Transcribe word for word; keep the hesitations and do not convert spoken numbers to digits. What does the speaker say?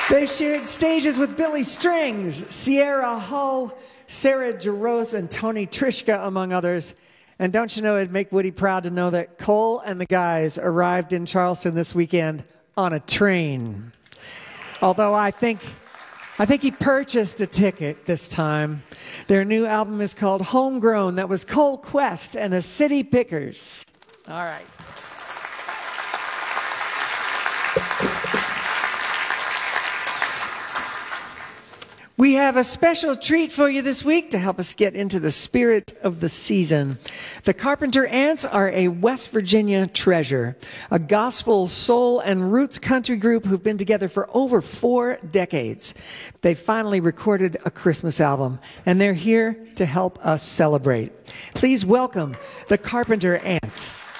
They've shared stages with Billy Strings, Sierra Hull, Sarah Jarosz, and Tony Trischka, among others. And don't you know, it'd make Woody proud to know that Cole and the guys arrived in Charleston this weekend on a train. Although I think, I think he purchased a ticket this time. Their new album is called Homegrown. That was Cole Quest and the City Pickers. All right. We have a special treat for you this week to help us get into the spirit of the season. The Carpenter Ants are a West Virginia treasure, a gospel, soul, and roots country group who've been together for over four decades. They finally recorded a Christmas album, and they're here to help us celebrate. Please welcome the Carpenter Ants.